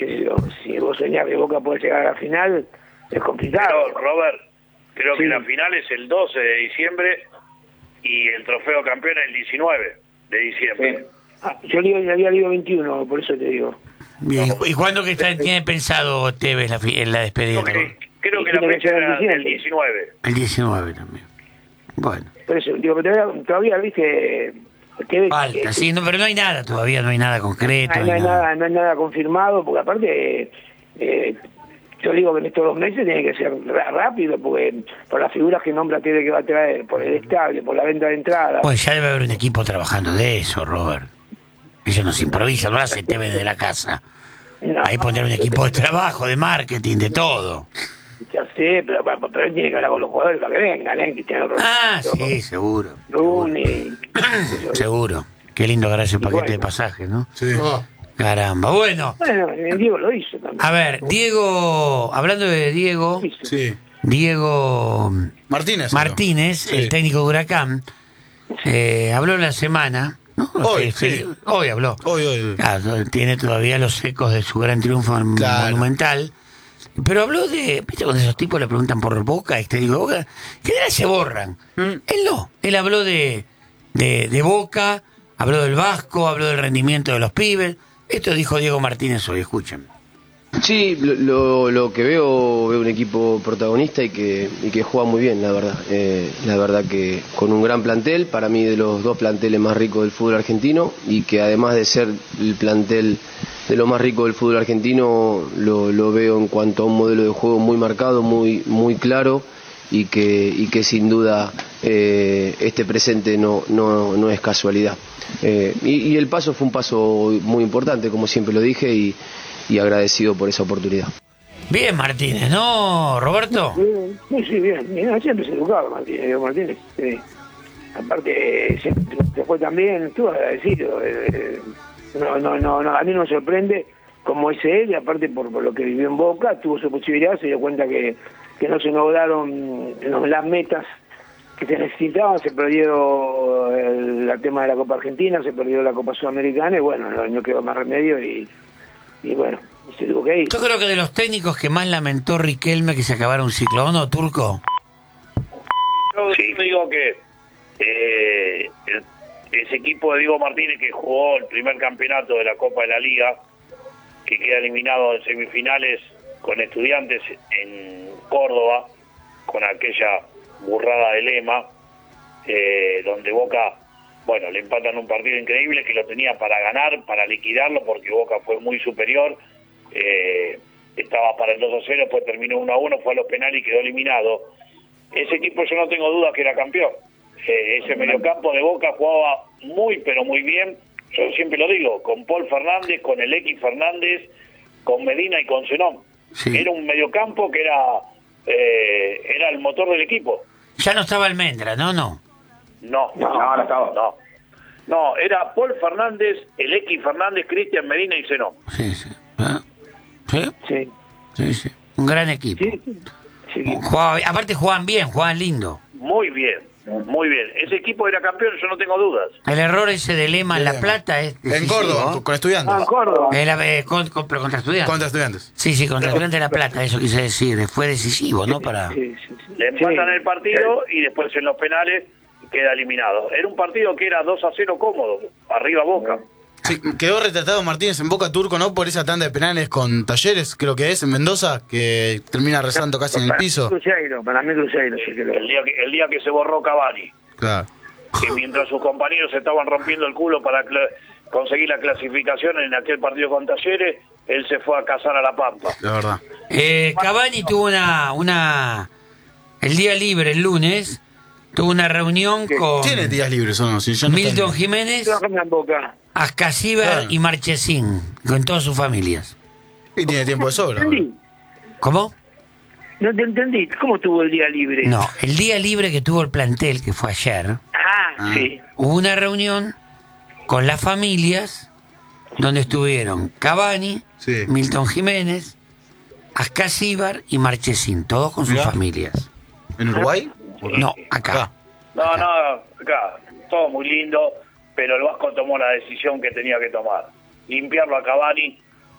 qué sé yo, si vos soñás que Boca puede llegar a la final, es complicado. Pero, Robert, creo que la final es el 12 de diciembre y el trofeo campeón es el 19 de diciembre. Yo había leído 21, por eso te digo. Bien. ¿Y cuándo que tiene pensado Tevez la despedida? Creo que la fecha era el 19. El 19 también. Bueno. Por eso, digo, todavía viste... Falta, sí, no, pero no hay nada todavía, no hay nada concreto. No hay nada confirmado, porque aparte, yo digo que en estos 2 meses tiene que ser rápido, porque por las figuras que nombra Tevez que va a traer, por el estable, por la venta de entradas. Pues ya debe haber un equipo trabajando de eso, Robert. Ellos no se improvisan, no hace Tevez de la casa. No, ahí poner un equipo de trabajo, de marketing, de todo. Ya sé, pero él tiene que hablar con los jugadores para que vengan, que tienen sí, seguro. Lunes. Seguro. Qué lindo agarrar ese paquete de pasajes, ¿no? Sí. Caramba, bueno. Bueno, Diego lo hizo también. A ver, Diego, hablando de Diego, Sí. Diego Martínez, sí. El técnico de Huracán, habló en la semana, ¿no? Hoy, sí. Hoy habló. Hoy. Claro, tiene todavía los ecos de su gran triunfo en Monumental. Pero habló de, ¿viste cuando esos tipos le preguntan por Boca, técnico de Boca? En general se borran. Él no. Él habló de Boca, habló del Vasco, habló del rendimiento de los pibes. Esto dijo Diego Martínez hoy, escuchen. Sí, lo que veo un equipo protagonista y que juega muy bien, la verdad. La verdad que con un gran plantel, para mí de los 2 planteles más ricos del fútbol argentino, y que además de ser el plantel de lo más rico del fútbol argentino, lo veo en cuanto a un modelo de juego muy marcado, muy claro, y que sin duda este presente no es casualidad. Y el paso fue un paso muy importante, como siempre lo dije, y agradecido por esa oportunidad. Bien Martínez, ¿no, Roberto? Sí, bien. Siempre se educaba Martínez. Sí. Aparte, siempre se fue también, estuvo agradecido. No, a mí no me sorprende cómo es él, y aparte por lo que vivió en Boca, tuvo su posibilidad, se dio cuenta que no se lograron las metas que se necesitaban, se perdió el tema de la Copa Argentina, se perdió la Copa Sudamericana, y bueno, no quedó más remedio, y bueno, se tuvo que ir. Yo creo que de los técnicos que más lamentó Riquelme que se acabara un ciclo, ¿o no, Turco? Yo digo que ese equipo de Diego Martínez que jugó el primer campeonato de la Copa de la Liga, que queda eliminado en semifinales con Estudiantes en Córdoba, con aquella burrada de Lema, donde Boca, bueno, le empatan un partido increíble que lo tenía para ganar, para liquidarlo, porque Boca fue muy superior, estaba para el 2-0, después terminó 1-1, fue a los penales y quedó eliminado. Ese equipo yo no tengo dudas que era campeón. Ese mediocampo de Boca jugaba muy, pero muy bien. Yo siempre lo digo, con Paul Fernández, con el X Fernández, con Medina y con Zenón. Sí. Era un mediocampo que era el motor del equipo. Ya no estaba Almendra, ¿no? No estaba. No, era Paul Fernández, el X Fernández, Cristian Medina y Zenón. Sí. Un gran equipo. Sí. Aparte jugaban bien, jugaban lindo. Muy bien. Ese equipo era campeón, yo no tengo dudas. El error ese de Lema en La Plata es en Córdoba, con Estudiantes. En Córdoba. Pero contra Estudiantes. Contra Estudiantes. Sí, contra Estudiantes de La Plata, eso quise decir. Fue decisivo, ¿no? Le empatan el partido y después en los penales queda eliminado. Era un partido que era 2-0 cómodo, arriba Boca. Sí, quedó retratado Martínez en Boca, Turco, ¿no? Por esa tanda de penales con Talleres, creo que es, en Mendoza, que termina rezando casi en el piso. Para mí Cruzeiro, sí que lo... El día que se borró Cavani. Claro. Que mientras sus compañeros estaban rompiendo el culo para conseguir la clasificación en aquel partido con Talleres, él se fue a cazar a La Pampa. La verdad. Cavani tuvo el día libre, el lunes, tuvo una reunión con... ¿Tiene días libres o no? Si yo no Milton Jiménez, Ascasíbar y Marchesín, con todas sus familias. Y tiene tiempo de sobra. ¿Cómo? No te entendí. ¿Cómo tuvo el día libre? No, el día libre que tuvo el plantel, que fue ayer, sí. Hubo una reunión con las familias donde estuvieron Cavani, Milton Jiménez, Ascasíbar y Marchesín, todos con sus familias. ¿En Uruguay? No, acá. Acá. Todo muy lindo, pero el Vasco tomó la decisión que tenía que tomar. Limpiarlo a Cavani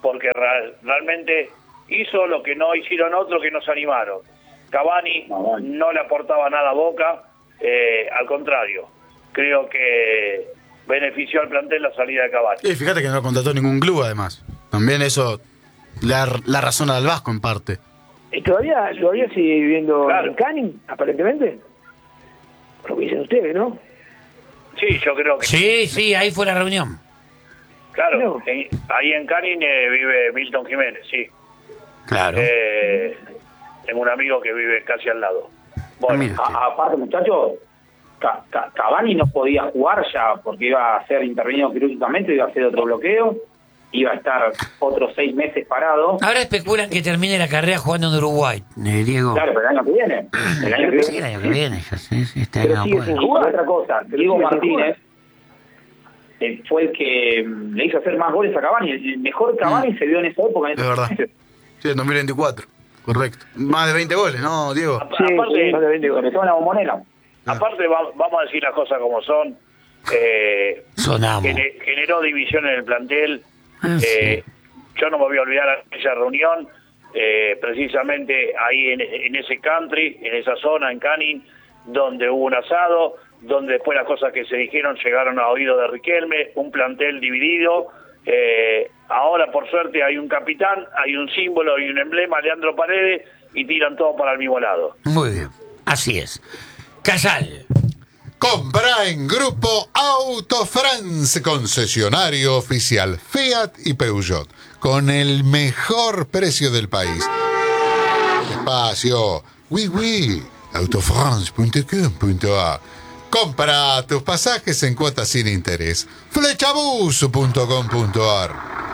porque realmente hizo lo que no hicieron otros que nos animaron. Cavani no le aportaba nada a Boca, al contrario, creo que benefició al plantel la salida de Cavani. Y fíjate que no contrató ningún club, además. También eso la razona del Vasco, en parte. ¿Y todavía sigue viviendo Claro. en Canning, aparentemente? Por lo que dicen ustedes, ¿no? Sí, yo creo que Sí, ahí fue la reunión. claro, No. ahí en Canning vive Milton Jiménez, sí. Claro. Tengo un amigo que vive casi al lado. Bueno, Mira. Aparte, muchachos, Cavani no podía jugar ya porque iba a ser intervenido quirúrgicamente, iba a hacer otro bloqueo, iba a estar otros 6 meses parado. Ahora especulan que termine la carrera jugando en Uruguay, Diego. Claro, pero el año que viene. El año que Sí, viene. el año que viene, ya sí, este Pero año sigue no puede. sin Y jugar. otra cosa, Pero Diego sigue sin Martínez fue el que le hizo hacer más goles a Cavani. El mejor Cavani se vio en esa época. En Es verdad. Sí, en 2024. Correcto. Más de 20 goles, ¿no, Diego? Sí, aparte, no le vende Sobre todo en la Bombonera. aparte vamos a decir las cosas como son. Sonamos. Generó división en el plantel. Sí. Yo no me voy a olvidar de esa reunión, precisamente ahí en ese country, en esa zona, en Canning, donde hubo un asado, donde después las cosas que se dijeron llegaron a oídos de Riquelme, un plantel dividido. Ahora, por suerte, hay un capitán, hay un símbolo, hay un emblema, Leandro Paredes, y tiran todo para el mismo lado. Muy bien, así es. Casal. Compra en Grupo Auto France, concesionario oficial Fiat y Peugeot, con el mejor precio del país. Espacio, oui, autofrance.com.ar. Compra tus pasajes en cuotas sin interés. Flechabus.com.ar.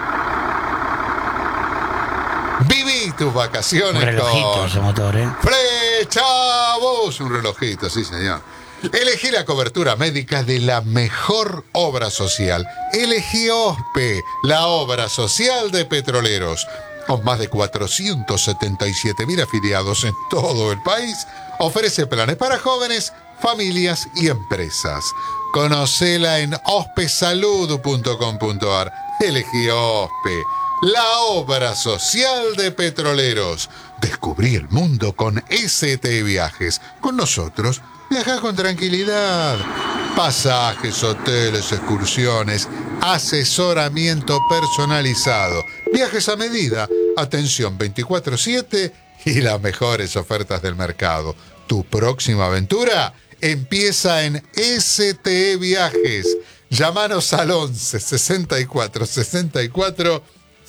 Viví tus Un vacaciones relojito con ese motor, ¿eh? Flechabus, un relojito, sí señor. Elegí la cobertura médica de la mejor obra social. Elegí OSPE, la obra social de petroleros. Con más de 477.000 afiliados en todo el país, ofrece planes para jóvenes, familias y empresas. Conocela en ospesalud.com.ar. Elegí OSPE, la obra social de petroleros. Descubrí el mundo con ST Viajes. Con nosotros, viaja con tranquilidad. Pasajes, hoteles, excursiones, asesoramiento personalizado, viajes a medida, atención 24/7 y las mejores ofertas del mercado. Tu próxima aventura empieza en ST Viajes. Llámanos al 11 64 64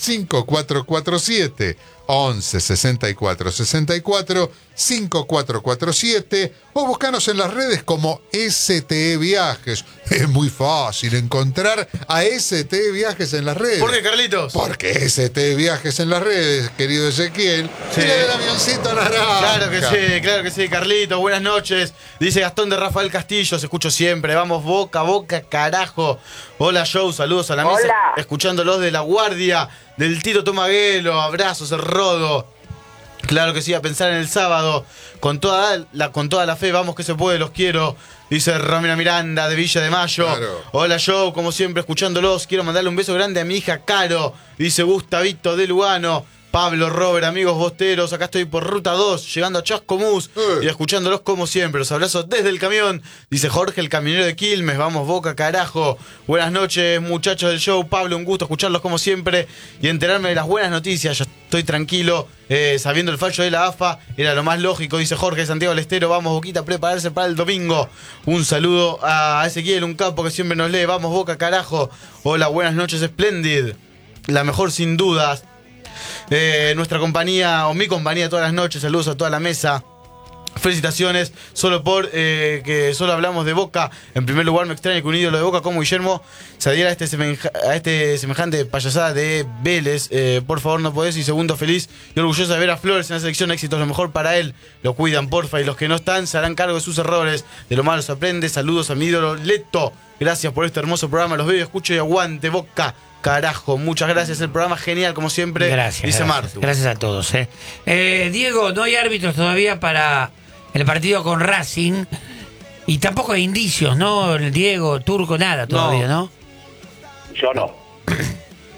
5447. 11 64 64 5447 o búscanos en las redes como STE Viajes. Es muy fácil encontrar a STE Viajes en las redes. ¿Por qué, Carlitos? Porque STE Viajes en las redes, querido Ezequiel. Sí. Mira el avioncito naranja. Claro que sí, Carlitos. Buenas noches. Dice Gastón de Rafael Castillo, se escucho siempre. Vamos, Boca, carajo. Hola, Joe, saludos a la mesa. Hola. Escuchándolos de La Guardia, del Tito Tomaguelo. Abrazos, el Rodo. Claro que sí, a pensar en el sábado. Con toda la fe, vamos que se puede, los quiero. Dice Romina Miranda de Villa de Mayo. Claro. Hola, Joe, como siempre, escuchándolos. Quiero mandarle un beso grande a mi hija Caro. Dice Gustavito de Lugano. Pablo, Robert, amigos bosteros, acá estoy por Ruta 2, llegando a Chascomús y escuchándolos como siempre. Los abrazos desde el camión, dice Jorge, el camionero de Quilmes. Vamos, Boca, carajo. Buenas noches, muchachos del show. Pablo, un gusto escucharlos como siempre y enterarme de las buenas noticias. Ya estoy tranquilo, sabiendo el fallo de la AFA, era lo más lógico, dice Jorge de Santiago del Estero. Vamos, Boquita, a prepararse para el domingo. Un saludo a Ezequiel, un capo que siempre nos lee. Vamos, Boca, carajo. Hola, buenas noches, Splendid. La mejor sin dudas. Nuestra compañía, o mi compañía todas las noches, saludos a toda la mesa. Felicitaciones, solo por que solo hablamos de Boca. En primer lugar, me extraña que un ídolo de Boca como Guillermo se adhiera a este semejante payasada de Vélez. Por favor, no podés. Y segundo, feliz y orgulloso de ver a Flores en la selección. Éxitos, lo mejor para él. Lo cuidan, porfa. Y los que no están se harán cargo de sus errores. De lo malo se aprende. Saludos a mi ídolo Leto. Gracias por este hermoso programa. Los veo, escucho y aguante, Boca. Carajo, muchas gracias. El programa genial, como siempre. Gracias. Dice Gracias, Martu. gracias a todos. Diego, no hay árbitros todavía para el partido con Racing. Y tampoco hay indicios, ¿no? Diego, Turco, nada todavía, ¿no? Yo no.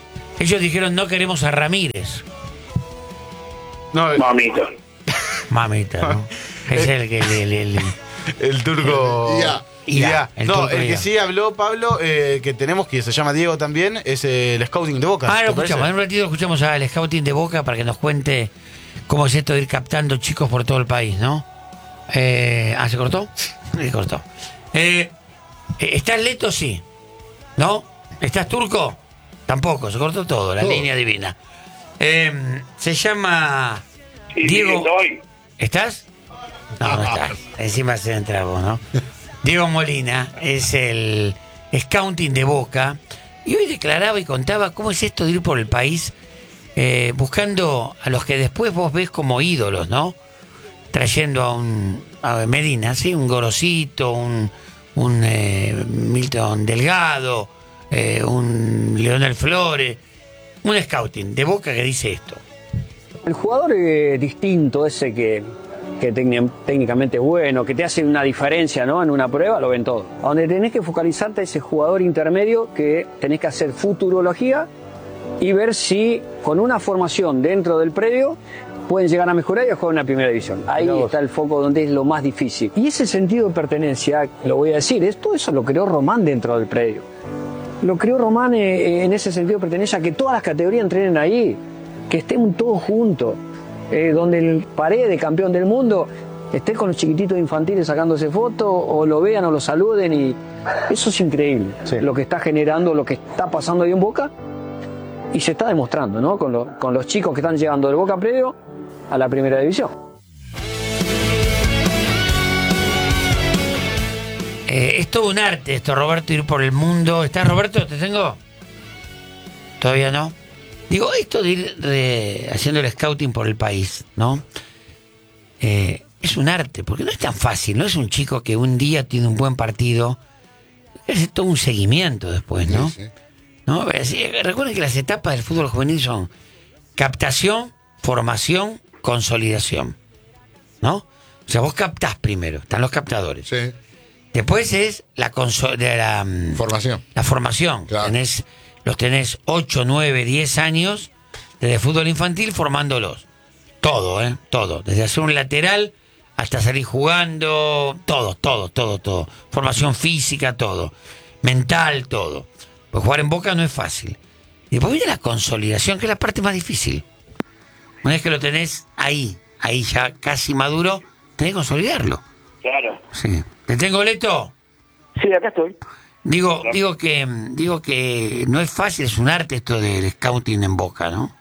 Ellos dijeron no queremos a Ramírez. No, Mamita. ¿No? Es el que el turco. Ya. No, el que sí habló, Pablo, que tenemos, que se llama Diego también, es el scouting de Boca. Lo escuchamos. En un ratito escuchamos al scouting de Boca para que nos cuente cómo es esto de ir captando chicos por todo el país, ¿no? ¿Se cortó? Se cortó. ¿Estás Leto? Sí. ¿No? ¿Estás Turco? Tampoco, se cortó todo, la línea divina. Se llama Diego. ¿Estás? No estás. Encima se entra vos, ¿no? Diego Molina es el scouting de Boca y hoy declaraba y contaba cómo es esto de ir por el país buscando a los que después vos ves como ídolos, ¿no? Trayendo a Medina, ¿sí? Un Gorosito, un Milton Delgado, un Leonel Flores, un scouting de Boca que dice esto. El jugador distinto, ese que técnicamente es bueno, que te hace una diferencia, ¿no? En una prueba, lo ven todo. A donde tenés que focalizarte a ese jugador intermedio que tenés que hacer futurología y ver si con una formación dentro del predio pueden llegar a mejorar y a jugar en la primera división. Ahí está el foco donde es lo más difícil. Y ese sentido de pertenencia, lo voy a decir, todo eso lo creó Román dentro del predio. Lo creó Román en ese sentido de pertenencia, que todas las categorías entrenen ahí, que estén todos juntos. Donde el Paredes de campeón del mundo esté con los chiquititos infantiles sacándose fotos, o lo vean o lo saluden, y eso es increíble. Sí. Lo que está generando, lo que está pasando ahí en Boca, y se está demostrando, ¿no? Con los chicos que están llegando del Boca Predio a la primera división. Es todo un arte esto, Roberto, ir por el mundo. ¿Estás, Roberto? ¿Te tengo? ¿Todavía no? Digo, esto de ir haciendo el scouting por el país, ¿no? Es un arte, porque no es tan fácil, no es un chico que un día tiene un buen partido, es todo un seguimiento después, ¿no? Sí. ¿No? Recuerden que las etapas del fútbol juvenil son captación, formación, consolidación, ¿no? O sea, vos captás primero, están los captadores. Sí. Después es la formación. La formación, claro. Los tenés 8, 9, 10 años desde fútbol infantil formándolos. Todo, todo. Desde hacer un lateral hasta salir jugando, todo. Formación física, todo. Mental, todo. Pues jugar en Boca no es fácil. Y después viene la consolidación, que es la parte más difícil. Una vez que lo tenés ahí ya casi maduro, tenés que consolidarlo. Claro. Sí. ¿Te tengo, Leto? Sí, acá estoy. Digo que no es fácil, es un arte esto del scouting en Boca, ¿no?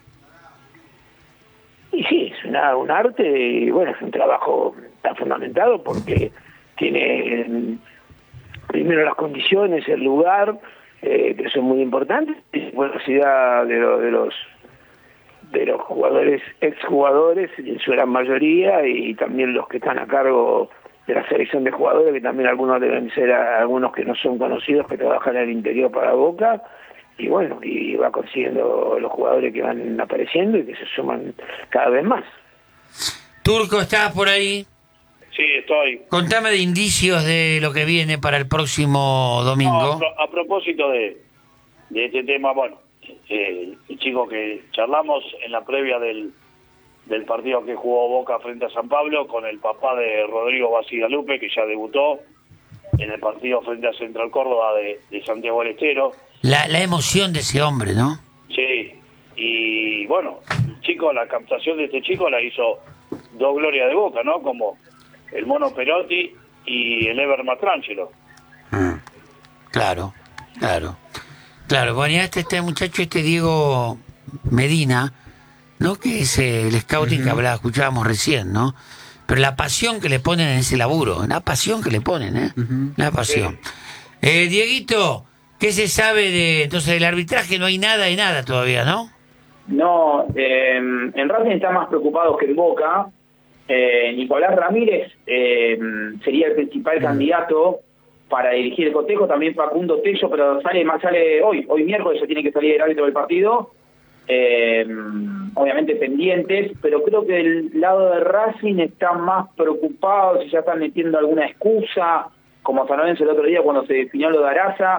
Y sí, es un arte, y bueno, es un trabajo tan fundamentado porque tiene primero las condiciones, el lugar, que son muy importantes, y la velocidad de los jugadores, exjugadores, en su gran mayoría, y también los que están a cargo de la selección de jugadores, que también algunos deben ser algunos que no son conocidos, que trabajan en el interior para Boca, y bueno, y va consiguiendo los jugadores que van apareciendo y que se suman cada vez más. Turco, ¿estás por ahí? Sí, estoy. Contame de indicios de lo que viene para el próximo domingo. No, a propósito de este tema, bueno, el chico que charlamos en la previa del partido que jugó Boca frente a San Pablo, con el papá de Rodrigo Basigalupe, que ya debutó en el partido frente a Central Córdoba de Santiago del Estero. La emoción de ese hombre, ¿no? Sí, y bueno, la captación de este chico la hizo dos glorias de Boca, ¿no? Como el Mono Perotti y el Ever Mastrangelo. Claro. Bueno, ya este muchacho, Diego Medina, ¿no? Que es el scouting que escuchábamos recién, ¿no? Pero la pasión que le ponen en ese laburo, la pasión que le ponen, la pasión. Sí. Dieguito, ¿qué se sabe entonces del arbitraje? No hay nada de nada todavía, ¿no? No, en Racing está más preocupado que en Boca. Nicolás Ramírez sería el principal candidato para dirigir el cotejo, también Facundo Tello, pero sale hoy miércoles ya tiene que salir el árbitro del partido. Obviamente pendientes, pero creo que el lado de Racing está más preocupado si ya están metiendo alguna excusa, como San Lorenzo el otro día cuando se definió lo de Araza,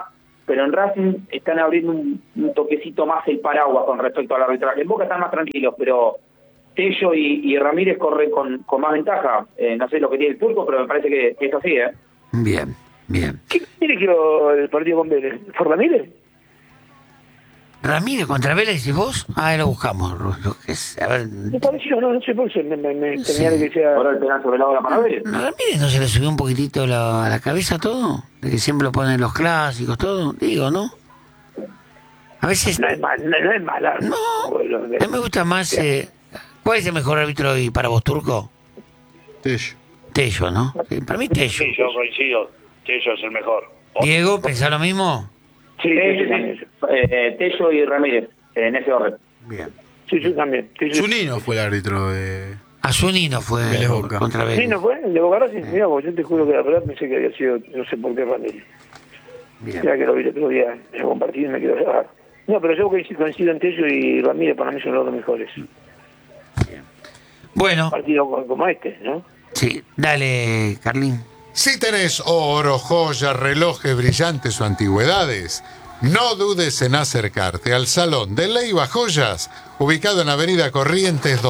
pero en Racing están abriendo un toquecito más el paraguas con respecto al arbitraje. En Boca están más tranquilos, pero Tello y Ramírez corren con más ventaja. No sé lo que tiene el Turco, pero me parece que es así, ¿eh? Bien, bien. ¿Quién dirigió el partido con Vélez? ¿Fue Ramírez? Ramírez contra Vélez y vos, lo buscamos. A ver. Me pareció, no sé por qué tenía que sea. Ahora el penal sobre la hora para Vélez. Ramírez no se le subió un poquitito a la cabeza todo, de que siempre lo ponen los clásicos, todo, digo, ¿no? A veces. No es mala. No, a mí me gusta más. ¿Cuál es el mejor árbitro hoy para vos, Turco? Tello, ¿no? Sí, para mí Tello. Sí, yo coincido. Tello es el mejor. Diego, ¿pensás lo mismo? Sí. Tello y Ramírez, en ese orden. Bien. Sí, yo también. Zunino fue el árbitro de... Zunino fue Vélez Boca. Contra Vélez. Sí, ¿no fue? ¿El de Boca Racing? Mira, yo te juro que la verdad pensé que había sido, no sé por qué Ramírez. Ya que lo vi el otro día en algún partido y me quiero dejar. No, pero yo coincido en Tello y Ramírez, para mí son los dos mejores. Bien. Bueno. Un partido como este, ¿no? Sí, dale, Carlín. Si tenés oro, joyas, relojes brillantes o antigüedades, no dudes en acercarte al Salón de Leiva Joyas, ubicado en Avenida Corrientes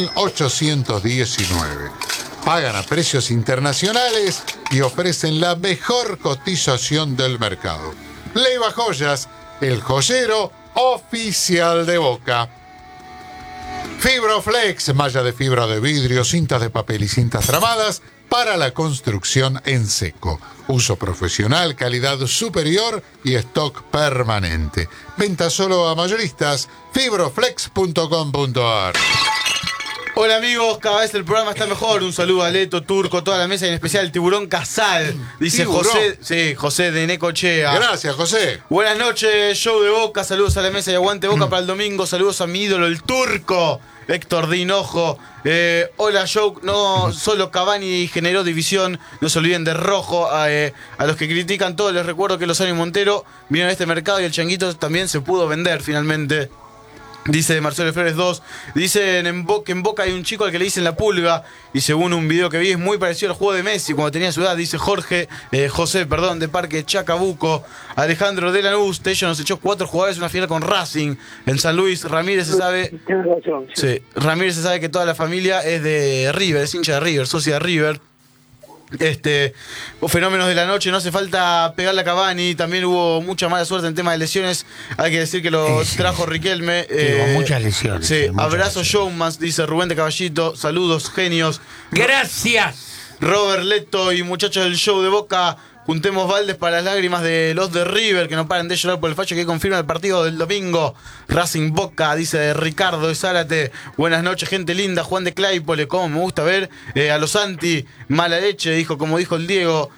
2819. Pagan a precios internacionales y ofrecen la mejor cotización del mercado. Leiva Joyas, el joyero oficial de Boca. Fibroflex, malla de fibra de vidrio, cintas de papel y cintas tramadas para la construcción en seco. Uso profesional, calidad superior y stock permanente. Venta solo a mayoristas. Fibroflex.com.ar. Hola amigos, cada vez el programa está mejor. Un saludo a Leto, Turco, toda la mesa y en especial el Tiburón Casal. Dice ¿Tiburón? José de Necochea. Gracias, José. Buenas noches, show de Boca, saludos a la mesa y aguante Boca para el domingo, saludos a mi ídolo, el Turco, Héctor de Hinojo. Hola, show, no solo Cavani generó división, no se olviden de Rojo. A los que critican todo les recuerdo que Lozano y Montero vinieron a este mercado y el Changuito también se pudo vender finalmente. Dice Marcelo Flores 2, dicen que en Boca hay un chico al que le dicen la pulga, y según un video que vi es muy parecido al juego de Messi cuando tenía su edad, dice José, de Parque Chacabuco. Alejandro de Lanús, Tello nos echó 4 jugadores en una final con Racing. En San Luis, Ramírez se sabe... Tienes razón. Sí, Ramírez se sabe que toda la familia es de River, es hincha de River, socia de River. Fenómenos de la noche, no hace falta pegarle a Cavani, también hubo mucha mala suerte en tema de lesiones, hay que decir que lo trajo Riquelme. Hubo muchas lesiones. Sí, muchas abrazo lesiones. Showmans, dice Rubén de Caballito, saludos genios. Gracias. Robert Leto y muchachos del show de Boca, juntemos baldes para las lágrimas de los de River, que no paren de llorar por el fallo que confirma el partido del domingo. Racing Boca, dice Ricardo de Zárate. Buenas noches, gente linda. Juan de Claypole, como me gusta ver. A los Santi, mala leche, dijo, como dijo el Diego.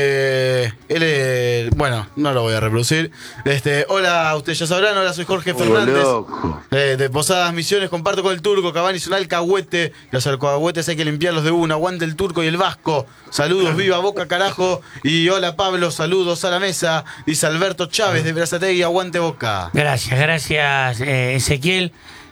Bueno, no lo voy a reproducir. Hola, ustedes ya sabrán. Hola, soy Jorge Fernández. De Posadas Misiones, comparto con el Turco. Cavani es un alcahuete. Los alcahuetes hay que limpiarlos de uno. Aguante el Turco y el Vasco. Saludos, viva Boca, carajo. Y hola, Pablo, saludos a la mesa. Dice Alberto Chávez de Berazategui, aguante Boca. Gracias, Ezequiel.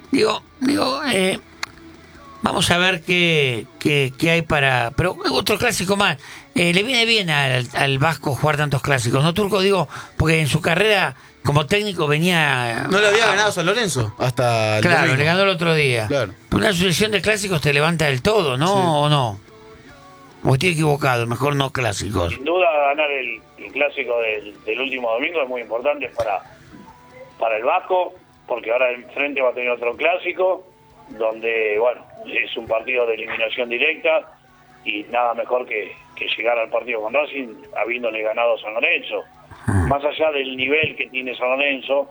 Vamos a ver qué hay para... Pero otro clásico más. Le viene bien al Vasco jugar tantos clásicos, ¿no, Turco? Digo, porque en su carrera como técnico venía... No le había ganado San Lorenzo hasta el Claro, domingo. le ganó el otro día. Claro. Una sucesión de clásicos te levanta del todo, ¿no? Sí. ¿O no? O estoy equivocado, mejor no clásicos. Sin duda ganar el clásico del último domingo es muy importante para el Vasco, porque ahora enfrente va a tener otro clásico, donde, bueno, es un partido de eliminación directa y nada mejor que llegar al partido con Racing habiéndole ganado a San Lorenzo. Más allá del nivel que tiene San Lorenzo,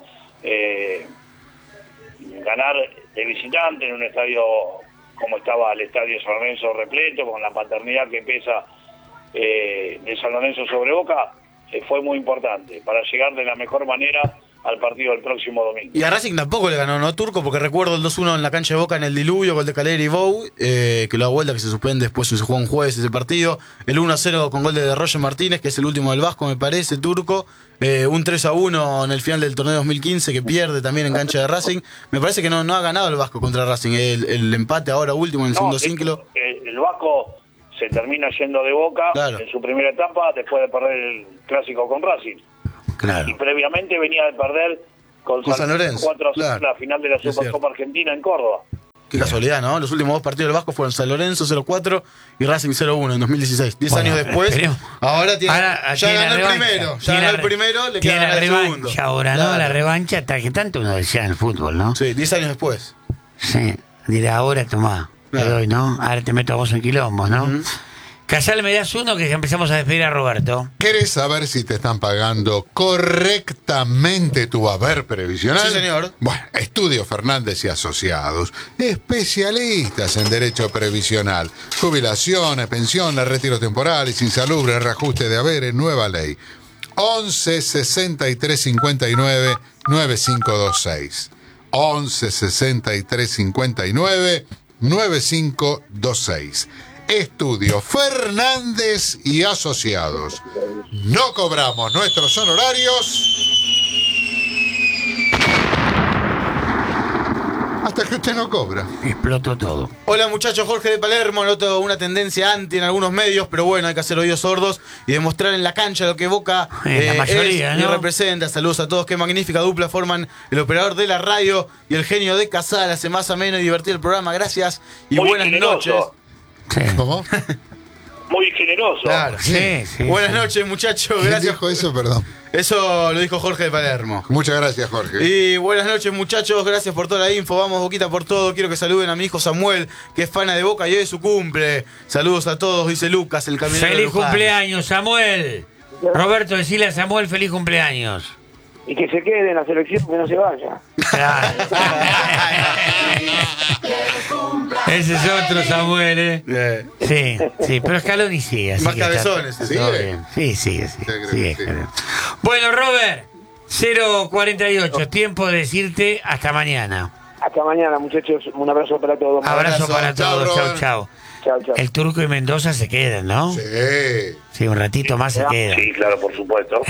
ganar de visitante en un estadio como estaba el estadio San Lorenzo repleto, con la paternidad que pesa de San Lorenzo sobre Boca, fue muy importante para llegar de la mejor manera al partido del próximo domingo. Y a Racing tampoco le ganó, ¿no, Turco? Porque recuerdo el 2-1 en la cancha de Boca en el diluvio, gol de Caleri y Bou, que lo da vuelta, que se suspende, después se juega un jueves ese partido. El 1-0 con gol de Roger Martínez, que es el último del Vasco, me parece, Turco. Un 3-1 en el final del torneo 2015, que pierde también en cancha de Racing. Me parece que no ha ganado el Vasco contra Racing. El empate ahora último en el segundo ciclo. El Vasco se termina yendo de Boca, claro, en su primera etapa, después de perder el clásico con Racing. Claro. Y previamente venía de perder con San Lorenzo 4-0 claro. la final de la Supercopa Argentina en Córdoba. Qué casualidad, ¿no? Los últimos 2 partidos del Vasco fueron San Lorenzo 0-4 y Racing 0-1 en 2016. 10 años después, ahora ya ganó el primero. Ya ganó el primero, le queda ganar el segundo. Ahora, claro. ¿no? La revancha, hasta que tanto uno decía en el fútbol, ¿no? Sí, 10 años después. Sí, dirá, ahora tomá, te doy, ¿no? Ahora te meto a vos en quilombos, ¿no? Casal, me das uno que ya empezamos a despedir a Roberto. ¿Querés saber si te están pagando correctamente tu haber previsional? Sí, señor. Bueno, Estudio Fernández y Asociados, especialistas en derecho previsional, jubilaciones, pensiones, retiros temporales, insalubres, reajuste de haberes, nueva ley. 11 63 59 9526. 11 63 59 9526. Estudio Fernández y Asociados. No cobramos nuestros honorarios hasta que usted no cobra. Explotó todo. Hola muchachos, Jorge de Palermo. Noto una tendencia anti en algunos medios, pero bueno, hay que hacer oídos sordos y demostrar en la cancha lo que Boca la mayoría, es y ¿no? representa. Saludos a todos, qué magnífica dupla forman el operador de la radio y el genio de Casal. Hace más ameno y divertido el programa. Gracias y Muy buenas generoso. noches. Sí. ¿Cómo? Muy generoso. Claro. Sí. Buenas noches muchachos, ¿Quién gracias. dijo eso? Perdón. Eso lo dijo Jorge de Palermo. Muchas gracias, Jorge. Y buenas noches muchachos, gracias por toda la info, vamos Boquita por todo, quiero que saluden a mi hijo Samuel, que es fana de Boca y hoy es su cumple. Saludos a todos, dice Lucas, el camionero. Feliz Luján. cumpleaños, Samuel. Roberto, decile a Samuel feliz cumpleaños. Y que se quede en la selección, que no se vaya. Ese es otro Samuel, ¿eh? Sí, pero Scaloni sigue. Así Más que cabezones, está todo ¿sigue? bien. Sí, sigue. creo que sí. Bueno, Robert, 0:48, tiempo de decirte hasta mañana. Hasta mañana, muchachos. Un abrazo para todos. Abrazo para Chao, todos, Robert. chau. Chao, chao. El Turco y Mendoza se quedan, ¿no? Sí. Sí, un ratito más se quedan. Sí, claro, por supuesto.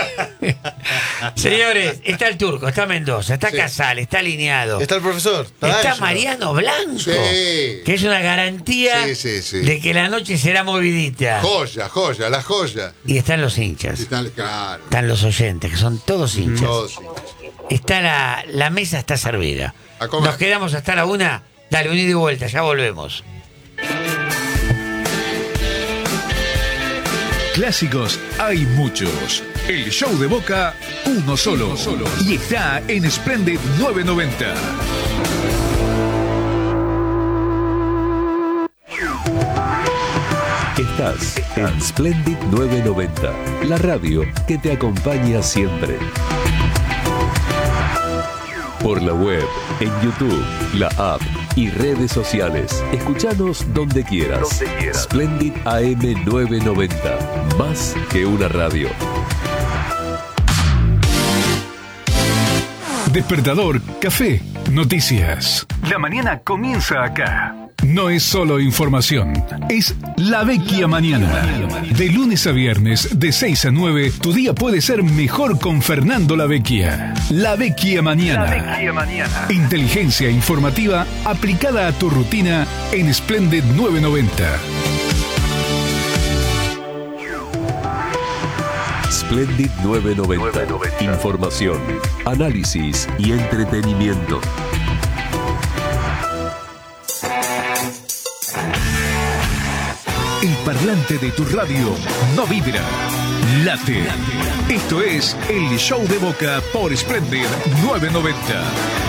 Señores, está el Turco, está Mendoza, está Sí. Casal, está alineado. Está el profesor. Está Angelo. Mariano Blanco, Sí. que es una garantía Sí. de que la noche será movidita. Joya, la joya. Y están los hinchas, Claro. están los oyentes, que son todos hinchas. Todos. Está la mesa está servida. A comer. Nos quedamos hasta la 1. Dale, un ida y vuelta, ya volvemos. Clásicos hay muchos. El show de Boca, uno solo. Y está en Splendid 990. Estás en Splendid 990, la radio que te acompaña siempre. Por la web, en YouTube, la app y redes sociales. Escuchanos donde quieras. Splendid AM 990, más que una radio. Despertador, café, noticias. La mañana comienza acá. No es solo información, es La Vecchia Mañana. De lunes a viernes, de 6 a 9, tu día puede ser mejor con Fernando La Vecchia. La Vecchia Mañana. Inteligencia informativa aplicada a tu rutina en Splendid 990. Splendid 990. Información, análisis y entretenimiento. El parlante de tu radio no vibra, late. Esto es el show de Boca por Splendid 990.